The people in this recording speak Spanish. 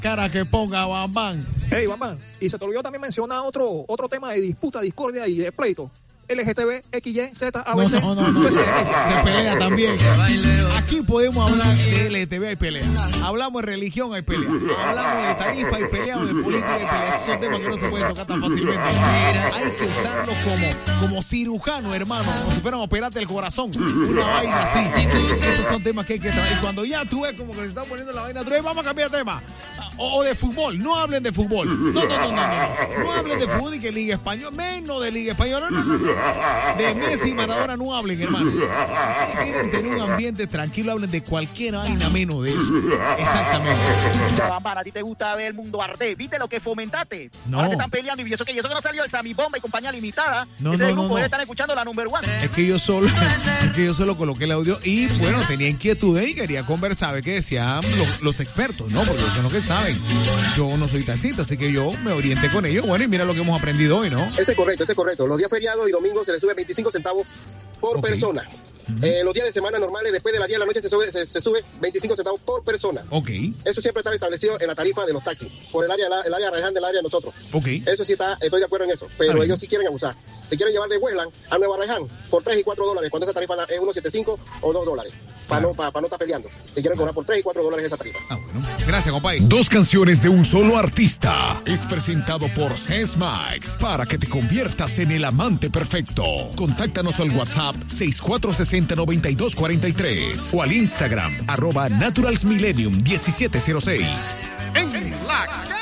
cara que ponga Bambán. Hey, Bambán, y se te olvidó también mencionar otro tema de disputa, discordia y de pleito. LGTB, XY, Z, ABC. No. Se pelea también. Aquí podemos hablar de LGTB, hay pelea. Hablamos de religión, hay pelea. Hablamos de tarifa, hay pelea. O de política, hay pelea. Esos son temas que no se pueden tocar tan fácilmente. Hay que usarlos como cirujano, hermano. Como si fueran a operarte el corazón. Una vaina así. Esos son temas que hay que traer. Cuando ya tú ves como que se está poniendo la vaina, vamos a cambiar de tema. O de fútbol. No hablen de fútbol. No. No hablen de fútbol y que Liga Española. Menos de Liga Española. No. De Messi y Maradona no hablen, hermano. Quieren tener un ambiente tranquilo, hablen de cualquier vaina menos de eso. Exactamente. Chabamba, a ti te gusta ver el mundo arder. ¿Viste lo que fomentaste? No. Ahora te están peleando y eso que no salió el Sammy Bomba y compañía limitada. No, Ese no, grupo no. debe estar escuchando la number one. Es que yo solo coloqué el audio y bueno, tenía inquietudes y quería conversar, ver qué decían los expertos, ¿no? Porque ellos son los que saben. Yo no soy taxista, así que yo me orienté con ellos. Bueno, y mira lo que hemos aprendido hoy, ¿no? Ese es correcto. Los días feriados y domingos se le sube 25 centavos por persona. Los días de semana normales, después de las 10 de la noche, se sube 25 centavos por persona. Ok. Eso siempre está establecido en la tarifa de los taxis, por el área Arreján del área de nosotros. Ok. Eso sí estoy de acuerdo en eso, pero ellos sí quieren abusar. Se quieren llevar de Westland a Nuevo Arreján por $3 y $4, cuando esa tarifa es $1.75 o $2. Para no estar peleando. Se quieren cobrar por $3 y $4 esa tarifa. Bueno. Gracias, compadre. Dos canciones de un solo artista. Es presentado por Sesmax para que te conviertas en el amante perfecto. Contáctanos al WhatsApp 6460-9243 o al Instagram @naturalsmillennium 1706. En la